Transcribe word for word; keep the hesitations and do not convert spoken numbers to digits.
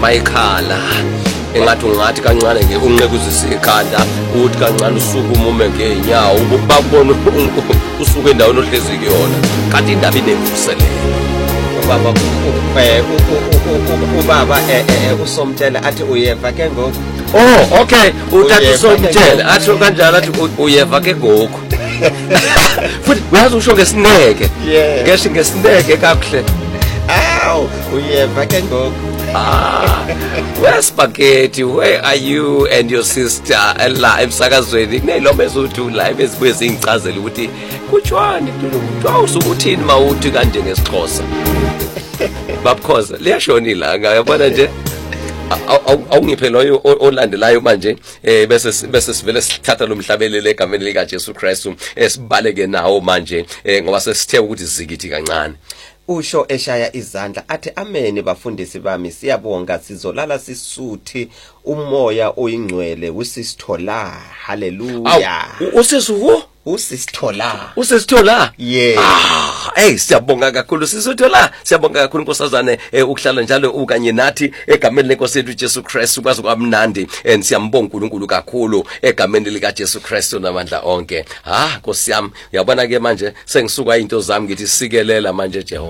mayikhala engathi ungathi kancane nje unqekuzisa ikhanda uthi kancane usuku umume ngeenyawo ubabona usuke endaweni ohlezi kuyona kanti indaba inemvuselelo ubaba eh ubaba eh usomtshela athi uyeva ke ngoku oh okay uthatha usomtshela athi kanjalo athi uyeva ke ngoku futhi uyazi usho ngesineke ngesho ngesineke kakuhle aw uyeva ke ngoku ah where's spaghetti where are you and your sister la emsakazweni kunelombe ezothu live ezibuye zingicazela ukuthi kutshwani kulo usukuthini mawuthi kanje ngesixhosa babkhoza liyashona ilanga yabona nje awungiphe loyo olandelayo manje eh bese bese sivele sithatha lo mhlabelele egameni lika Jesu Kristu esibaleke nawo manje ngoba sesithe ukuthi sizikithi kancane usho eshaya izandla athi amen bafundisi bami siyabonga sizolala sisuthi umoya oyingcwele usisithola haleluya usisuho usisithola usisithola yeah ah hey siyabonga kakhulu sisithola siyabonga kakhulu nkosazane ukuhlala njalo ukanye nathi egameni lenkosi yethu Jesu Kristu kwazi kwamnandi and siyambonga uNkulunkulu kakhulu egameni lika Jesu Kristu namandla onke ah Nkosi yami uyabona ke manje sengisuka into zami ngithi sikelela manje Jehova